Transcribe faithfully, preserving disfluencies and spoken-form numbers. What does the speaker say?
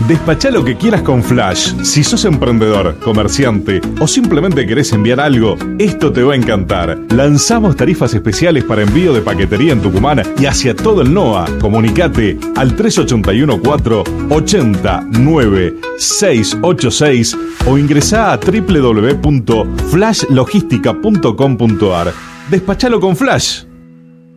Despachá lo que quieras con Flash. Si sos emprendedor, comerciante o simplemente querés enviar algo, esto te va a encantar. Lanzamos tarifas especiales para envío de paquetería en Tucumán y hacia todo el N O A. Comunicate al tres ocho uno cuatro ocho cero nueve seis ocho seis o ingresá a w w w punto flash logística punto com punto a r. Despachalo con Flash.